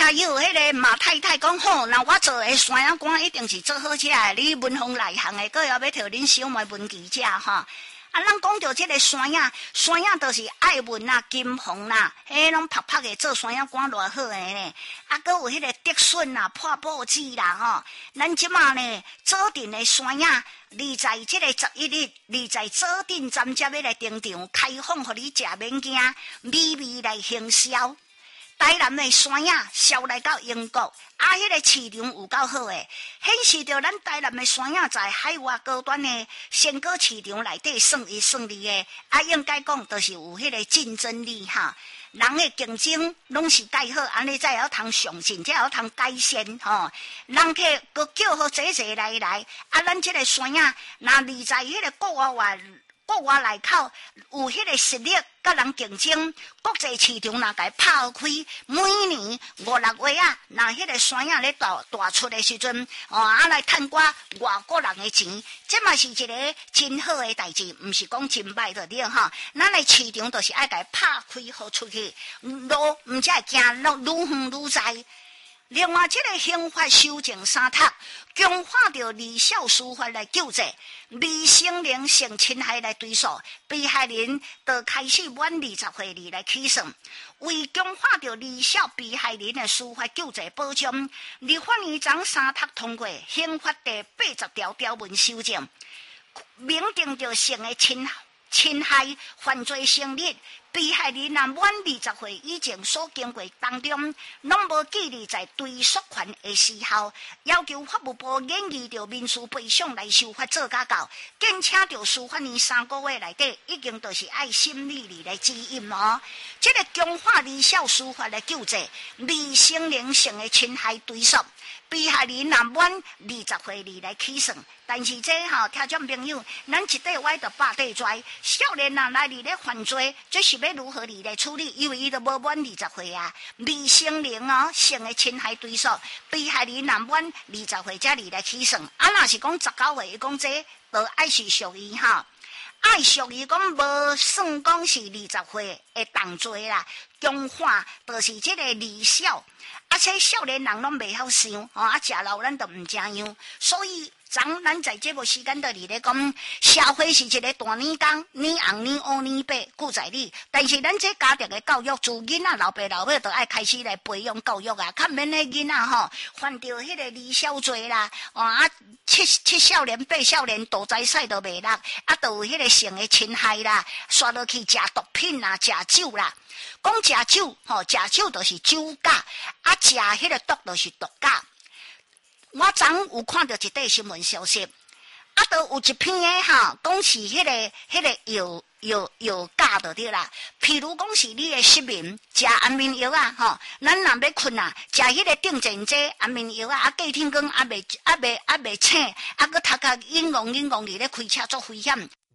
啊，有迄个马太太讲好，那我做诶山野官一定是做好起来。你文风内行诶，佫要摕恁小妹文记者哈。啊，咱讲到即个山野就是爱文啦、金凤啦，迄拢拍拍诶做山野官偌好诶呢。啊，佫有迄个德顺啦、破报纸啦吼。咱即马呢，做阵诶山野。你在即个11日，你在做阵站接要来登场，开放互你食免惊，美味来行销。台南的山野销来到英国，啊，迄个市场有够好诶，显示着咱台南的山野在海外高端的鲜果市场内底算一算二诶，啊，应该讲就是有迄个竞争力哈。人的竞争拢是介好，安尼才会晓通上进，才会晓通改善吼。人客佮叫好济来，啊，咱即个山野，若立在迄个国外内口有迄个实力，甲人竞争，国际市场若甲拍开，每年5、6月啊，若迄个山野咧大出的时阵，啊来趁寡外国人的钱，这嘛是一个真好的代志，毋是讲真歹的了哈。咱的市场就是爱甲拍开好出去，路毋才会行路愈远愈在。另外，这个刑法修正3读，强化着离校司法来救济，未成年性侵害来追诉，被害人就开始满20岁里来起算。为强化着离校被害人的司法救济保障，立法院昨3读通过刑法第80条条文修正，明定着性的侵害犯罪成立。被害人若满20岁以前所经过当中，拢无记录在追诉权的时效，要求法务部研议着民事赔偿来修法做甲到，建请着司法院3个月内底，已经就是爱审理里来指引哦。这个强化离校司法来救济未成年性的侵害追诉。被害人若满20岁里来起算，但是这听众朋友，咱一块歪着8块拽，少年人来里咧犯罪，这是要如何里来处理？因为伊都无满20岁啊，未成年哦，性的侵害追诉，被害人若满20岁才里来起算。啊，若是讲19岁，伊讲这就爱是属于爱属于讲无算讲是20岁的重罪啦，强化就是这个离校。而且少年人拢袂晓想，啊，食老咱都毋知样，所以咱在这个时间在里咧讲，社会是一个大年羹，年红年乌年白，故在你。但是咱这家庭的教育，自囡仔老爸老母都爱开始来培养教育啊，较免咧囡仔犯着迄个离校罪啦，七少年8少年大灾赛都袂落，啊，都有迄个性的侵害啦，刷落去食毒品啦，食酒啦。讲食酒，食酒就是酒驾，啊，食迄个毒就是毒驾。我昨有看到一块新闻消息，啊，都有一篇讲是迄个药驾就对啦。譬如讲是你的失眠，食安眠药啊，咱若要困啊，食迄个定前剂安眠药啊，隔天光未醒，啊，搁头壳晕戆伫咧开车作危险。